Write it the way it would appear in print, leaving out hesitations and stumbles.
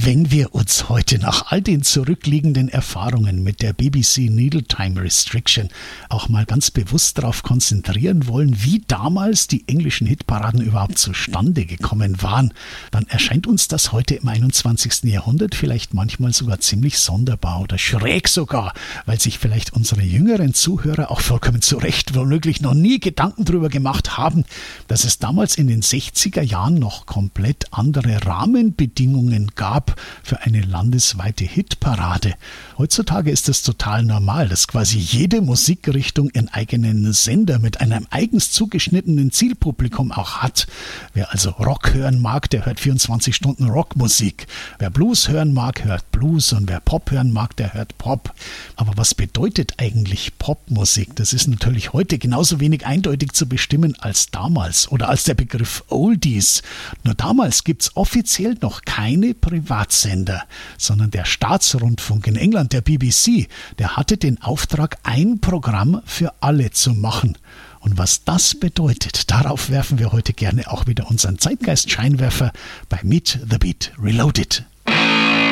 Wenn wir uns heute nach all den zurückliegenden Erfahrungen mit der BBC Needle Time Restriction auch mal ganz bewusst darauf konzentrieren wollen, wie damals die englischen Hitparaden überhaupt zustande gekommen waren, dann erscheint uns das heute im 21. Jahrhundert vielleicht manchmal sogar ziemlich sonderbar oder schräg sogar, weil sich vielleicht unsere jüngeren Zuhörer auch vollkommen zu Recht womöglich noch nie Gedanken darüber gemacht haben, dass es damals in den 60er Jahren noch komplett andere Rahmenbedingungen gab für eine landesweite Hitparade. Heutzutage ist es total normal, dass quasi jede Musikrichtung ihren eigenen Sender mit einem eigens zugeschnittenen Zielpublikum auch hat. Wer also Rock hören mag, der hört 24 Stunden Rockmusik. Wer Blues hören mag, hört Blues, und wer Pop hören mag, der hört Pop. Aber was bedeutet eigentlich Popmusik? Das ist natürlich heute genauso wenig eindeutig zu bestimmen als damals oder als der Begriff Oldies. Nur damals gibt es offiziell noch keine Privatsender, sondern der Staatsrundfunk in England, der BBC, der hatte den Auftrag, ein Programm für alle zu machen. Und was das bedeutet, darauf werfen wir heute gerne auch wieder unseren Zeitgeist-Scheinwerfer bei Meet the Beat Reloaded.